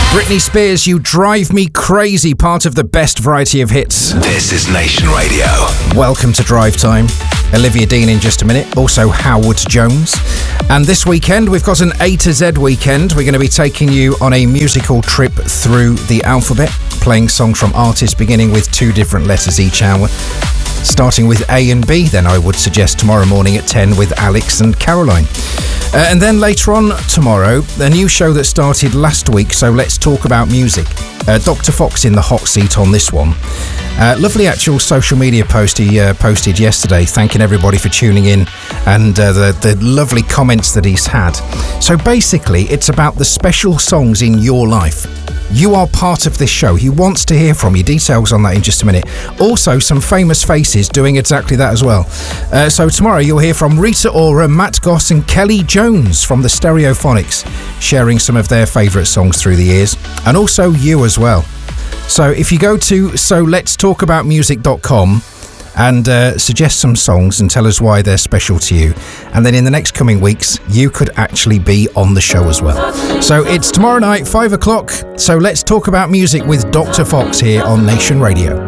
Britney Spears, You Drive Me Crazy, part of the best variety of hits. This is Nation Radio. Welcome to Drive Time. Olivia Dean in just a minute, also Howard Jones. And this weekend, we've got an A to Z weekend. We're going to be taking you on a musical trip through the alphabet, playing songs from artists beginning with 2 different letters each hour. Starting with A and B, then I would suggest tomorrow morning at 10 with Alex and Caroline. And then later on tomorrow, a new show that started last week, so let's talk about music. Dr. Fox in the hot seat on this one. Lovely actual social media post he posted yesterday, thanking everybody for tuning in and the lovely comments that he's had. So basically, it's about the special songs in your life. You are part of this show. He wants to hear from you. Details on that in just a minute. Also, some famous faces doing exactly that as well. So tomorrow you'll hear from Rita Ora, Matt Goss and Kelly Jones from the Stereophonics, sharing some of their favourite songs through the years. And also you as well. So if you go to solet'stalkaboutmusic.com and suggest some songs and tell us why they're special to you. And then in the next coming weeks, you could actually be on the show as well. So it's tomorrow night, 5 o'clock. So let's talk about music with Dr. Fox here on Nation Radio.